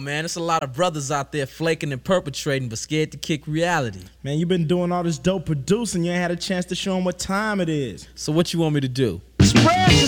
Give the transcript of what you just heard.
man, it's a lot of brothers out there flaking and perpetrating, but scared to kick reality. Man, you been doing all this dope producing. You ain't had a chance to show them what time it is. So what you want me to do? Spread